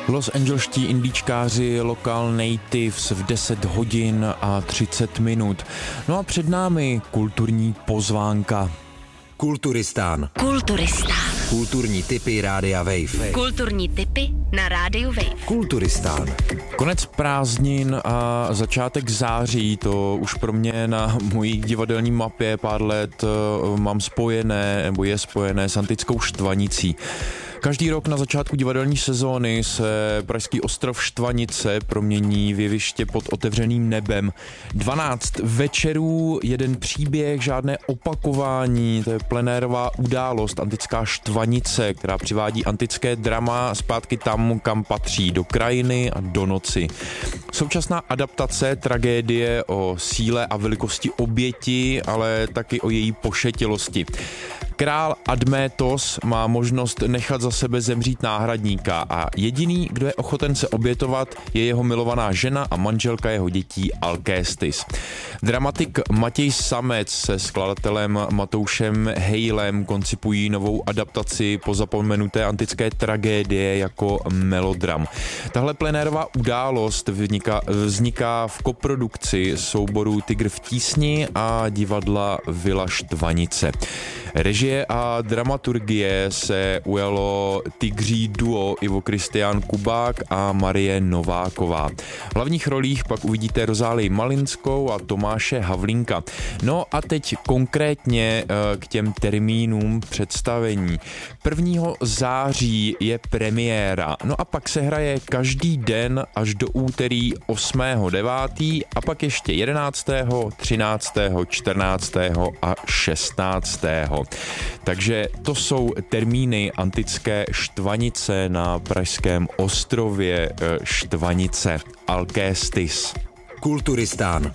Los Angelští indíčkáři Local Natives v 10 hodin a 30 minut. No a před námi kulturní pozvánka. Kulturistán. Kulturní tipy Rádia Wave. Kulturní tipy na Rádiu Wave. Kulturistán. Konec prázdnin a začátek září, to už pro mě na mojí divadelní mapě pár let mám spojené, nebo je spojené s antickou Štvanicí. Každý rok na začátku divadelní sezóny se pražský ostrov Štvanice promění v jeviště pod otevřeným nebem. 12 večerů, jeden příběh, žádné opakování, to je plenérová událost, antická Štvanice, která přivádí antické drama zpátky tam, kam patří, do krajiny a do noci. Současná adaptace tragédie o síle a velikosti oběti, ale taky o její pošetilosti. Král Admétos má možnost nechat za sebe zemřít náhradníka a jediný, kdo je ochoten se obětovat, je jeho milovaná žena a manželka jeho dětí Alkéstis. Dramatik Matěj Samec se skladatelem Matoušem Hejlem koncipují novou adaptaci pozapomenuté antické tragédie jako melodram. Tahle plenérová událost vzniká v koprodukci souboru Tygr v tísni a divadla Vila Štvanice. Režie a dramaturgie se ujalo tygří duo Ivo Kristián Kubák a Marie Nováková. V hlavních rolích pak uvidíte Rozálii Malinskou a Tomáše Havlínka. No a teď konkrétně k těm termínům představení. 1. září je premiéra, no a pak se hraje každý den až do úterý 8.9. a pak ještě 11., 13., 14. a 16. Takže to jsou termíny antické Štvanice na pražském ostrově Štvanice. Alkéstis. Kulturistán.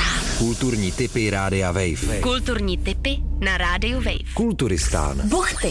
Kulturní tipy Rádia Wave. Kulturní tipy na Rádiu Wave. Kulturistán. Buchty.